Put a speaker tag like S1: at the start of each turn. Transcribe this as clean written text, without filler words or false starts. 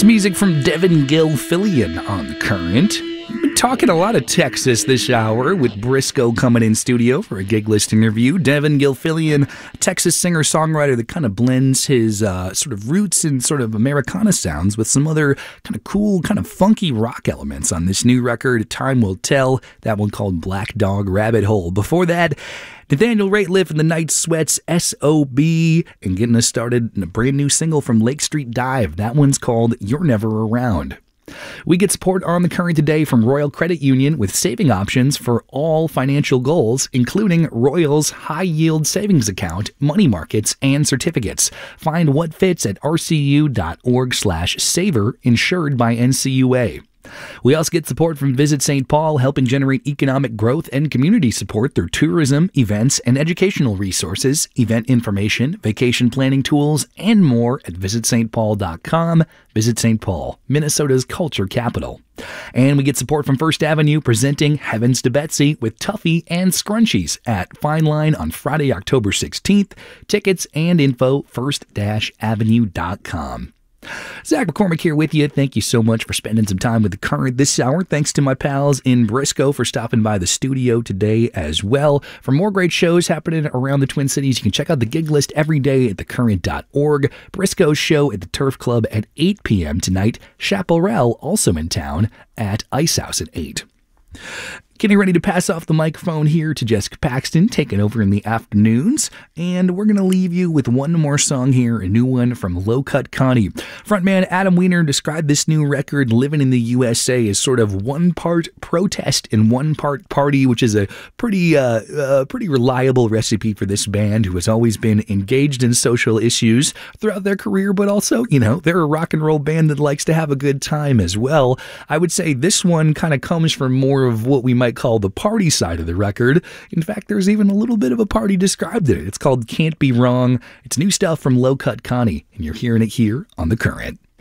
S1: That's music from Devin Gilfillian on The Current. We've been talking a lot of Texas this hour with Briscoe coming in studio for a gig list interview. Devin Gilfillian, Texas singer-songwriter that kind of blends his sort of roots and sort of Americana sounds with some other kind of cool, kind of funky rock elements on this new record, Time Will Tell, that one called Black Dog Rabbit Hole. Before that, Nathaniel Rateliff and the Night Sweats, S.O.B., and getting us started in a brand new single from Lake Street Dive. That one's called You're Never Around. We get support on The Current today from Royal Credit Union with saving options for all financial goals, including Royal's high-yield savings account, money markets, and certificates. Find what fits at rcu.org/saver, insured by NCUA. We also get support from Visit St. Paul, helping generate economic growth and community support through tourism, events, and educational resources, event information, vacation planning tools, and more at visitstpaul.com. Visit St. Paul, Minnesota's culture capital. And we get support from First Avenue, presenting Heavens to Betsy with Tuffy and Scrunchies at Fine Line on Friday, October 16th. Tickets and info, first-avenue.com. Zach McCormick here with you. Thank you so much for spending some time with The Current this hour. Thanks to my pals in Briscoe for stopping by the studio today as well. For more great shows happening around the Twin Cities, you can check out the gig list every day at thecurrent.org. Briscoe's show at the Turf Club at 8 p.m. tonight. Chaparral also in town at Ice House at 8. Getting ready to pass off the microphone here to Jessica Paxton, taking over in the afternoons, and we're going to leave you with one more song here, a new one from Low Cut Connie. Frontman Adam Weiner described this new record, Living in the USA, as sort of one part protest and one part party, which is a pretty reliable recipe for this band, who has always been engaged in social issues throughout their career, but also, they're a rock and roll band that likes to have a good time as well. I would say this one kind of comes from more of what we might call the party side of the record. In fact, there's even a little bit of a party described in it. It's called Can't Be Wrong. It's new stuff from Low Cut Connie, and you're hearing it here on The Current.